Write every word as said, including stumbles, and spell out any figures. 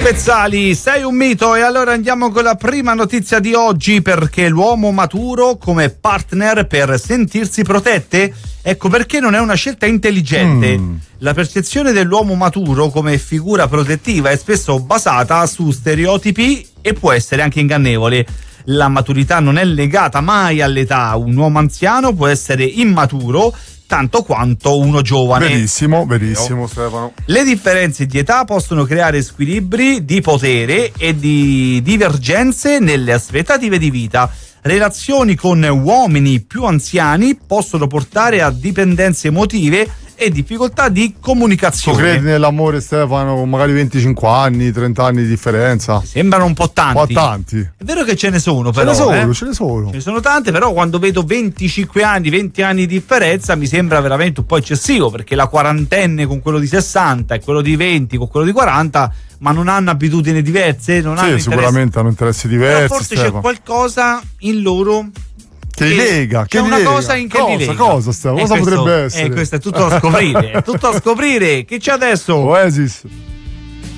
Pezzali, sei un mito. E allora andiamo con la prima notizia di oggi, perché l'uomo maturo come partner per sentirsi protette? Ecco perché non è una scelta intelligente. Mm. La percezione dell'uomo maturo come figura protettiva è spesso basata su stereotipi e può essere anche ingannevole. La maturità non è legata mai all'età. Un uomo anziano può essere immaturo tanto quanto uno giovane. Verissimo, verissimo Stefano. Le differenze di età possono creare squilibri di potere e di divergenze nelle aspettative di vita. Relazioni con uomini più anziani possono portare a dipendenze emotive e difficoltà di comunicazione. Tu credi nell'amore, Stefano, con magari venticinque anni, trenta anni di differenza? Sembrano un po' tanti. Un po' tanti. È vero che ce ne sono, però. Ce ne sono, eh? ce ne sono. Ce ne sono tante, però quando vedo venticinque anni, venti anni di differenza mi sembra veramente un po' eccessivo, perché la quarantenne con quello di sessanta e quello di venti con quello di quaranta, ma non hanno abitudini diverse? Non sì, hanno sicuramente hanno interessi diversi. Però forse Stefano. c'è qualcosa in loro che li lega, che c'è li una lega. cosa in che cosa, li lega. cosa, Stefano? Cosa questo, potrebbe essere? Eh, questo è tutto da scoprire, è tutto da scoprire. Che c'è adesso? Oasis.